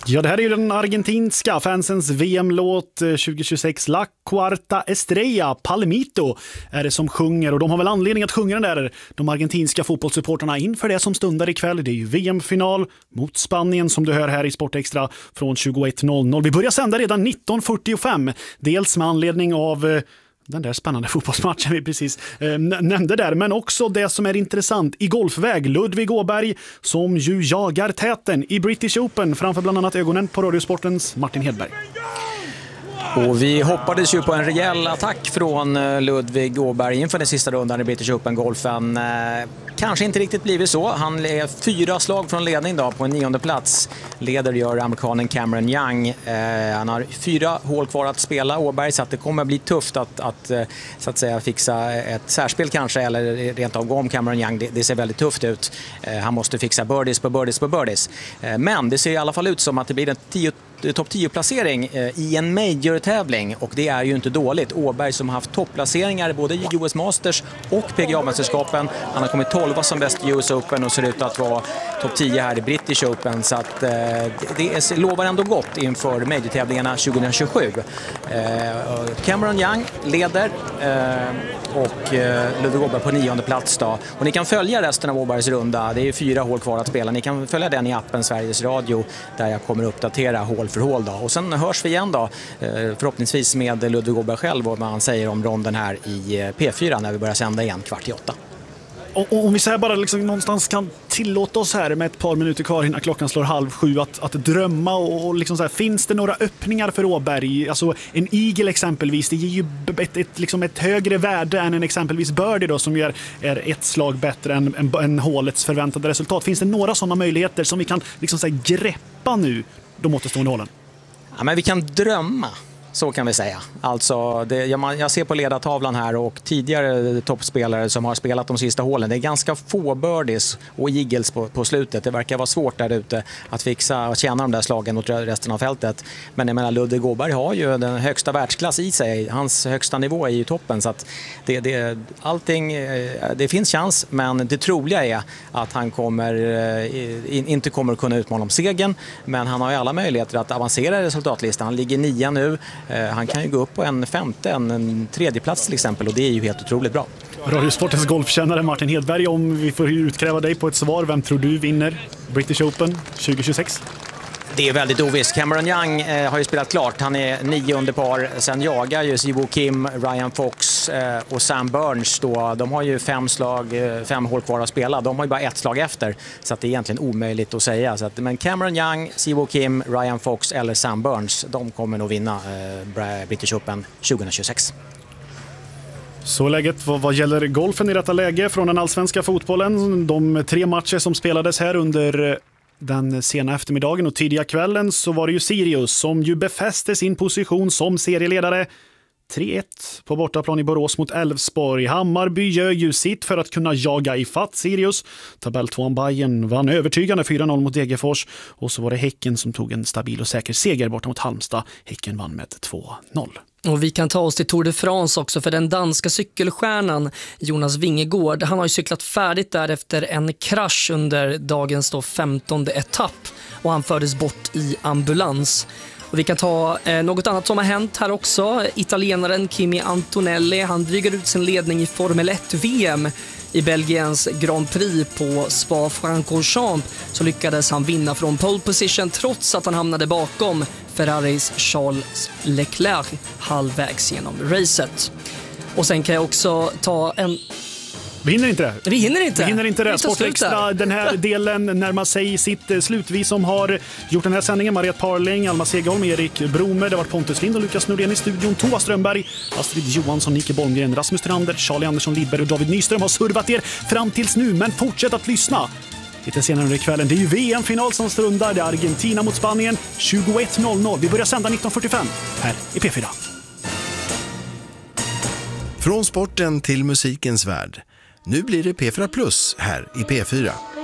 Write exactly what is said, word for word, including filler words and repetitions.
Ja, det här är ju den argentinska fansens V M-låt tjugohundratjugosex. La Cuarta Estrella, Palmito är det som sjunger, och de har väl anledning att sjunga den där, de argentinska fotbollssupporterna, inför det som stundar ikväll. Det är ju V M-final mot Spanien som du hör här i Sportextra från tjugoett noll noll. Vi börjar sända redan nitton fyrtiofem, dels med anledning av den där spännande fotbollsmatchen vi precis eh, nämnde där, men också det som är intressant i golfväg. Ludvig Åberg som ju jagar täten i British Open framför bland annat ögonen på Radiosportens Martin Hedberg. Och vi hoppades ju på en rejäl attack från Ludvig Åberg inför den sista rundan i British Open-golfen. Kanske inte riktigt blivit så. Han är fyra slag från ledning då, på en nionde plats. Leder gör amerikanen Cameron Young. Eh, han har fyra hål kvar att spela, Åberg, så att det kommer bli tufft att, att, så att säga, fixa ett särspel kanske, eller rent av gå om Cameron Young. Det, det ser väldigt tufft ut. Eh, han måste fixa birdies på birdies på birdies. Eh, men det ser i alla fall ut som att det blir en tio topp tio-placering i en major-tävling, och det är ju inte dåligt. Åberg som har haft topplaceringar både i U S Masters och P G A-mästerskapen. Han har kommit tolva som bäst i U S Open och ser ut att vara topp tio här i British Open, så att eh, det är, lovar ändå gott inför major-tävlingarna tjugohundratjugosju. Eh, Cameron Young leder eh, och eh, Ludvig Åberg på nionde plats då. Och ni kan följa resten av Åbergs runda. Det är fyra hål kvar att spela. Ni kan följa den i appen Sveriges Radio, där jag kommer uppdatera hål för hål då. Och sen hörs vi igen då, förhoppningsvis med Ludvig Åberg själv och vad han säger om ronden här i P fyra när vi börjar sända igen kvart i åtta. Och, och om vi säger bara liksom någonstans kan tillåta oss här med ett par minuter kvar innan klockan slår halv sju att, att drömma och, och liksom så här, finns det några öppningar för Åberg? Alltså en eagle exempelvis, det ger ju ett, ett, liksom ett högre värde än en exempelvis birdie då, som är, är ett slag bättre än, än, än hålets förväntade resultat. Finns det några sådana möjligheter som vi kan liksom så här, greppa nu de återstående hålen? Ja, men vi kan drömma. Så kan vi säga. Alltså, det, jag, jag ser på ledartavlan här och tidigare toppspelare som har spelat de sista hålen. Det är ganska få birdies och eagles på, på slutet. Det verkar vara svårt där ute att fixa och tjäna de där slagen mot resten av fältet. Men jag menar, Ludvig Åberg har ju den högsta världsklass i sig. Hans högsta nivå är ju toppen. Så att det, det, allting, det finns chans, men det troliga är att han kommer, inte kommer kunna utmana om segern. Men han har ju alla möjligheter att avancera i resultatlistan. Han ligger nia nu. Han kan ju gå upp på en femte, en, en tredje plats till exempel, och det är ju helt otroligt bra. Radiosportens golfkännare Martin Hedberg, om vi får utkräva dig på ett svar, vem tror du vinner British Open tjugohundratjugosex? Det är väldigt ovisst. Cameron Young eh, har ju spelat klart. Han är nio under par. Sen jagar ju Siwoo Kim, Ryan Fox eh, och Sam Burns då. De har ju fem slag, eh, fem hål kvar att spela. De har ju bara ett slag efter. Så att det är egentligen omöjligt att säga. Så att, men Cameron Young, Siwoo Kim, Ryan Fox eller Sam Burns, de kommer nog vinna eh, British Open tjugohundratjugosex. Så läget vad, vad gäller golfen i detta läge från den allsvenska fotbollen. De tre matcher som spelades här under den sena eftermiddagen och tidiga kvällen, så var det ju Sirius som ju befäste sin position som serieledare. tre ett på bortaplan i Borås mot Elfsborg. Hammarby gör ju sitt för att kunna jaga i fatt Sirius. Tabelltvåan Bayern vann övertygande fyra noll mot Degerfors, och så var det Häcken som tog en stabil och säker seger borta mot Halmstad. Häcken vann med två noll. Och vi kan ta oss till Tour de France också, för den danska cykelstjärnan Jonas Vingegaard, han har ju cyklat färdigt där efter en krasch under dagens då femtonde etapp, och han fördes bort i ambulans. Och vi kan ta eh, något annat som har hänt här också. Italienaren Kimi Antonelli, han dryger ut sin ledning i Formel ett-V M. I Belgiens Grand Prix på Spa-Francorchamps så lyckades han vinna från pole position trots att han hamnade bakom Ferraris Charles Leclerc halvvägs genom racet. Och sen kan jag också ta en... Vi hinner inte det. Vi hinner inte. Vi hinner inte det. Vi Sportextra, den här delen närmar sig sitt slut. Vi som har gjort den här sändningen: Mariette Parling, Alma Segerholm, Erik Bromer, det var Pontus Lind och Lukas Nordén i studion, Tova Strömberg, Astrid Johansson, Nike Bolmgren, Rasmus Trander, Charlie Andersson Lidberg och David Nyström har servat er fram tills nu, men fortsätt att lyssna. Lite senare under kvällen, det är ju V M-final som stundar. Det är Argentina mot Spanien tjugoett noll noll. Vi börjar sända nitton fyrtiofem här i P fyra. Från sporten till musikens värld. Nu blir det P fyra Plus här i P fyra.